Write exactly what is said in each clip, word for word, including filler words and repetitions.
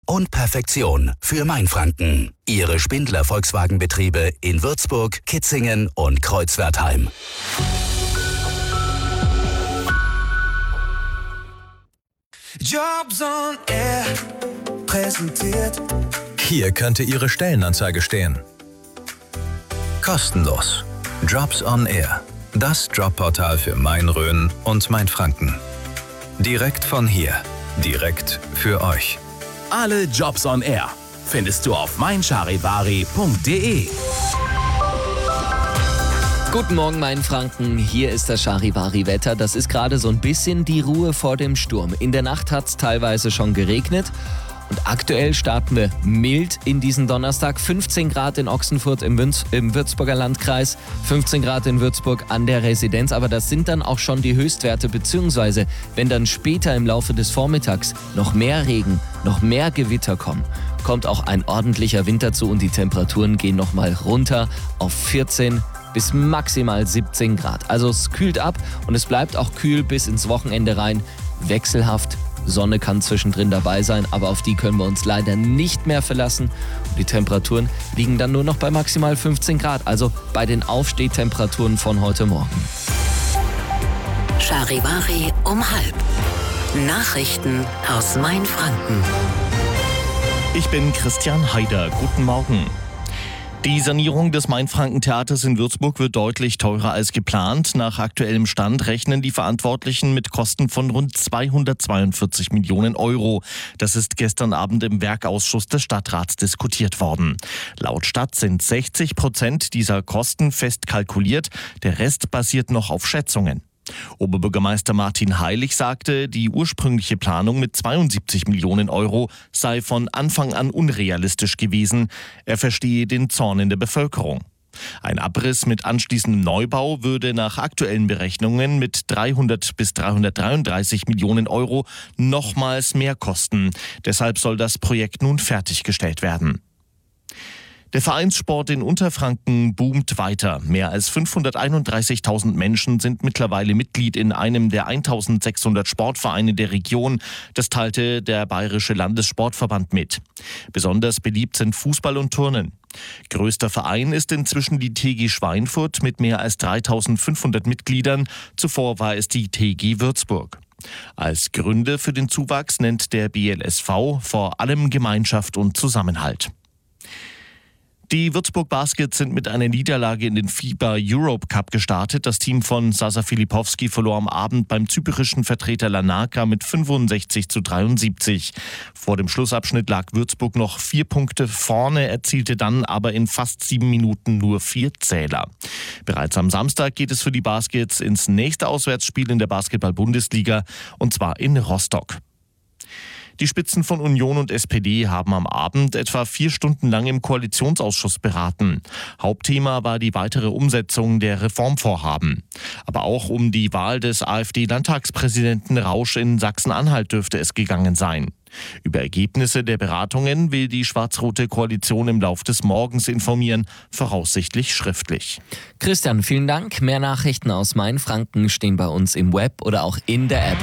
und Perfektion für Mainfranken. Ihre Spindler Volkswagenbetriebe in Würzburg, Kitzingen und Kreuzwertheim. Jobs on Air präsentiert. Hier könnte Ihre Stellenanzeige stehen. Kostenlos. Jobs on Air. Das Jobportal für Main-Rhön und Mainfranken. Direkt von hier. Direkt für euch. Alle Jobs on Air findest du auf mein charivari punkt de. Guten Morgen, Mainfranken. Hier ist das Charivari-Wetter. Das ist gerade so ein bisschen die Ruhe vor dem Sturm. In der Nacht hat es teilweise schon geregnet. Und aktuell starten wir mild in diesen Donnerstag. fünfzehn Grad in Ochsenfurt im, Wünz, im Würzburger Landkreis, fünfzehn Grad in Würzburg an der Residenz. Aber das sind dann auch schon die Höchstwerte, beziehungsweise wenn dann später im Laufe des Vormittags noch mehr Regen, noch mehr Gewitter kommen, kommt auch ein ordentlicher Wind dazu und die Temperaturen gehen nochmal runter auf vierzehn bis maximal siebzehn Grad. Also es kühlt ab und es bleibt auch kühl bis ins Wochenende rein. Wechselhaft. Sonne kann zwischendrin dabei sein, aber auf die können wir uns leider nicht mehr verlassen. Und die Temperaturen liegen dann nur noch bei maximal fünfzehn Grad, also bei den Aufstehtemperaturen von heute Morgen. Charivari um halb. Nachrichten aus Mainfranken. Ich bin Christian Haider. Guten Morgen. Die Sanierung des Mainfranken-Theaters in Würzburg wird deutlich teurer als geplant. Nach aktuellem Stand rechnen die Verantwortlichen mit Kosten von rund zweihundertzweiundvierzig Millionen Euro. Das ist gestern Abend im Werkausschuss des Stadtrats diskutiert worden. Laut Stadt sind sechzig Prozent dieser Kosten fest kalkuliert. Der Rest basiert noch auf Schätzungen. Oberbürgermeister Martin Heilig sagte, die ursprüngliche Planung mit zweiundsiebzig Millionen Euro sei von Anfang an unrealistisch gewesen. Er verstehe den Zorn in der Bevölkerung. Ein Abriss mit anschließendem Neubau würde nach aktuellen Berechnungen mit dreihundert bis dreihundertdreiunddreißig Millionen Euro nochmals mehr kosten. Deshalb soll das Projekt nun fertiggestellt werden. Der Vereinssport in Unterfranken boomt weiter. Mehr als fünfhunderteinunddreißigtausend Menschen sind mittlerweile Mitglied in einem der eintausendsechshundert Sportvereine der Region. Das teilte der Bayerische Landessportverband mit. Besonders beliebt sind Fußball und Turnen. Größter Verein ist inzwischen die T G Schweinfurt mit mehr als dreitausendfünfhundert Mitgliedern. Zuvor war es die T G Würzburg. Als Gründe für den Zuwachs nennt der B L S V vor allem Gemeinschaft und Zusammenhalt. Die Würzburg Baskets sind mit einer Niederlage in den FIBA Europe Cup gestartet. Das Team von Sasa Filipowski verlor am Abend beim zyprischen Vertreter Larnaca mit fünfundsechzig zu dreiundsiebzig. Vor dem Schlussabschnitt lag Würzburg noch vier Punkte vorne, erzielte dann aber in fast sieben Minuten nur vier Zähler. Bereits am Samstag geht es für die Baskets ins nächste Auswärtsspiel in der Basketball-Bundesliga, und zwar in Rostock. Die Spitzen von Union und S P D haben am Abend etwa vier Stunden lang im Koalitionsausschuss beraten. Hauptthema war die weitere Umsetzung der Reformvorhaben. Aber auch um die Wahl des AfD-Landtagspräsidenten Rausch in Sachsen-Anhalt dürfte es gegangen sein. Über Ergebnisse der Beratungen will die schwarz-rote Koalition im Lauf des Morgens informieren, voraussichtlich schriftlich. Christian, vielen Dank. Mehr Nachrichten aus Mainfranken stehen bei uns im Web oder auch in der App.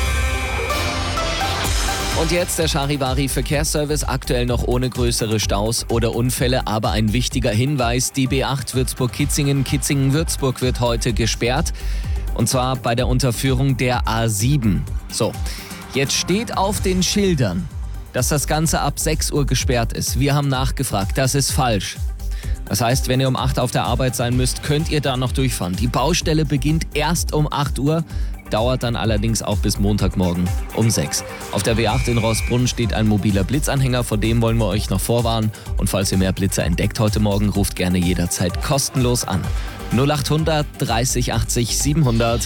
Und jetzt der Charivari Verkehrsservice, aktuell noch ohne größere Staus oder Unfälle, aber ein wichtiger Hinweis, die B acht Würzburg-Kitzingen, Kitzingen-Würzburg wird heute gesperrt, und zwar bei der Unterführung der A sieben. So, jetzt steht auf den Schildern, dass das Ganze ab sechs Uhr gesperrt ist. Wir haben nachgefragt, das ist falsch. Das heißt, wenn ihr um acht auf der Arbeit sein müsst, könnt ihr da noch durchfahren. Die Baustelle beginnt erst um acht Uhr. Dauert dann allerdings auch bis Montagmorgen um sechs. Auf der B acht in Rossbrunn steht ein mobiler Blitzanhänger, vor dem wollen wir euch noch vorwarnen. Und falls ihr mehr Blitze entdeckt heute Morgen, ruft gerne jederzeit kostenlos an. null achthundert dreißig achtzig siebenhundert.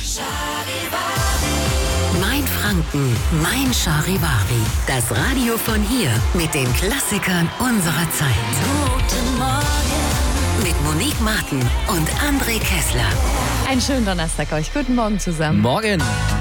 Mainfranken, mein Charivari. Das Radio von hier mit den Klassikern unserer Zeit. Guten Morgen. Mit Monique Martin und André Kessler. Einen schönen Donnerstag euch. Guten Morgen zusammen. Morgen.